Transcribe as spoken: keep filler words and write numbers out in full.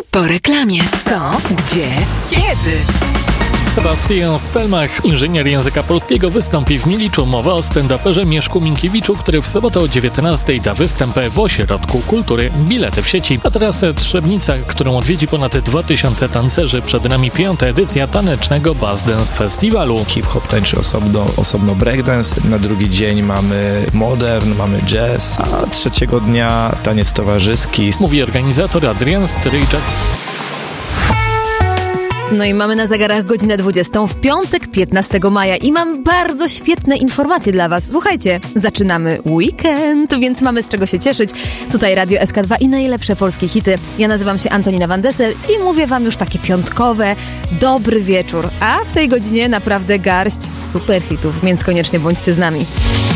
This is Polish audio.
Po reklamie. Co? Gdzie? Kiedy? Sebastian Stelmach, inżynier języka polskiego, wystąpi w Miliczu. Mowa o stand-uperze Mieszku Minkiewiczu, który w sobotę o dziewiętnastej da występ w Ośrodku Kultury. Bilety w sieci. A teraz Trzebnica, którą odwiedzi ponad dwa tysiące tancerzy. Przed nami piąta edycja tanecznego Buzz Dance Festiwalu. Hip-hop tańczy osobno, osobno breakdance. Na drugi dzień mamy modern, mamy jazz, a trzeciego dnia taniec towarzyski. Mówi organizator Adrian Stryjczak. No i mamy na zegarach godzinę dwudziestą w piątek, piętnastego maja i mam bardzo świetne informacje dla was. Słuchajcie, zaczynamy weekend, więc mamy z czego się cieszyć. Tutaj Radio S K dwa i najlepsze polskie hity. Ja nazywam się Antonina Van Dessel i mówię wam już takie piątkowe, dobry wieczór. A w tej godzinie naprawdę garść super hitów, więc koniecznie bądźcie z nami.